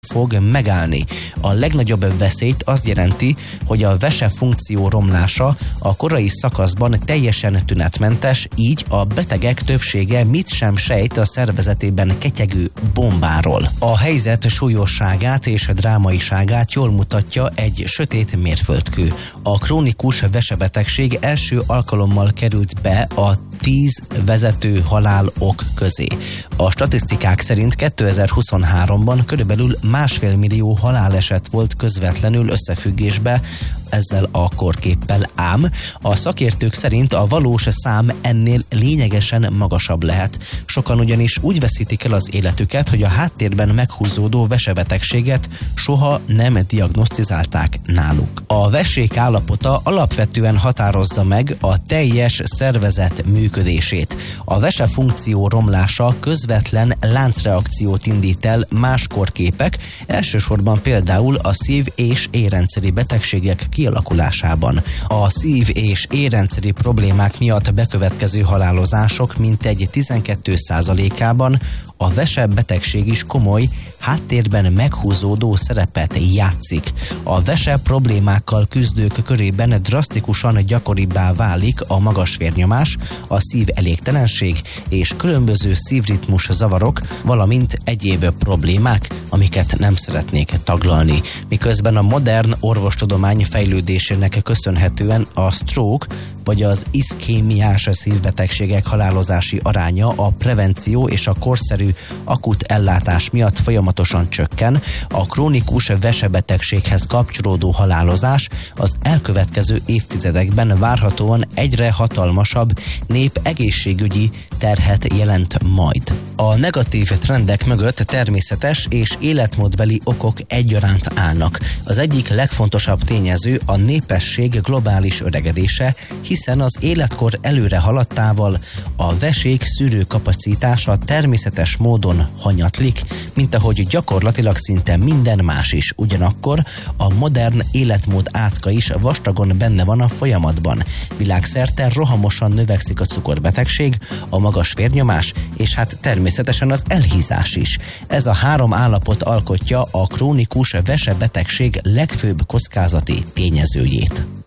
fog megállni. A legnagyobb veszélyt azt jelenti, hogy a vese funkció romlása a korai szakaszban teljesen tünetmentes, így a betegek többsége mit sem sejt a szervezetében ketyegő bombáról. A helyzet súlyosságát és drámaiságát jól mutatja egy sötét mérföldkő. A krónikus vesebetegség első alkalommal került be a 10 vezető halálok közé. A statisztikák szerint 2023-ban körülbelül 1,5 millió haláleset volt közvetlenül összefüggésbe ezzel a kórképpel, ám a szakértők szerint a valós szám ennél lényegesen magasabb lehet. Sokan ugyanis úgy veszítik el az életüket, hogy a háttérben meghúzódó vesebetegséget soha nem diagnosztizálták náluk. A vesék állapota alapvetően határozza meg a teljes szervezet működését. A vese funkció romlása közvetlen láncreakciót indít el más kórképek, elsősorban például a szív- és érrendszeri betegségek kialakulásában. A szív- és érrendszeri problémák miatt bekövetkező halálozások mintegy 12%-ában a vesebetegség is komoly, háttérben meghúzódó szerepet játszik. A vese problémákkal küzdők körében drasztikusan gyakoribbá válik a magas vérnyomás, a szív elégtelenség és különböző szívritmus zavarok, valamint egyéb problémák, amiket nem szeretnék taglalni. Miközben a modern orvostudomány fejlődésének köszönhetően a stroke vagy az iszkémiás szívbetegségek halálozási aránya a prevenció és a korszerű akut ellátás miatt folyamatosan csökken, a krónikus vesebetegséghez kapcsolódó halálozás az elkövetkező évtizedekben várhatóan egyre hatalmasabb népegészségügyi terhet jelent majd. A negatív trendek mögött természetes és életmódbeli okok egyaránt állnak. Az egyik legfontosabb tényező a népesség globális öregedése, hiszen az életkor előre haladtával a vesék szűrőkapacitása természetes módon hanyatlik, mint ahogy gyakorlatilag szinte minden más is. Ugyanakkor a modern életmód átka is vastagon benne van a folyamatban. Világszerte rohamosan növekszik a cukorbetegség, a magas vérnyomás, és hát természetesen az elhízás is. Ez a három állapot alkotja a krónikus vesebetegség legfőbb kockázati tényezőjét.